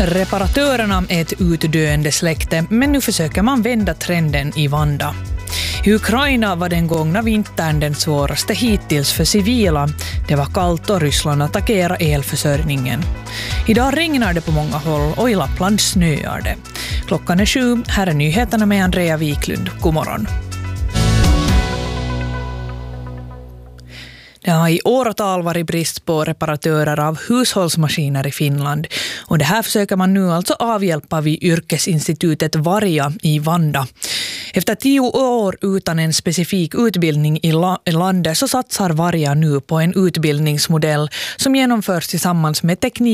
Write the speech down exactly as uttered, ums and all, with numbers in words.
Reparatörerna är ett utdöende släkte, men nu försöker man vända trenden i Vanda. I Ukraina var den gångna vintern den svåraste hittills för civila. Det var kallt och Ryssland attackerade elförsörjningen. Idag regnar det på många håll och i Lappland snöar det. Klockan är sju, här är nyheterna med Andrea Wiklund. God morgon. Det har i åratal varit brist på reparatörer av hushållsmaskiner i Finland. Och det här försöker man nu alltså avhjälpa vid yrkesinstitutet Varja i Vanda. Efter tio år utan en specifik utbildning i landet så satsar Varja nu på en utbildningsmodell som genomförs tillsammans med teknik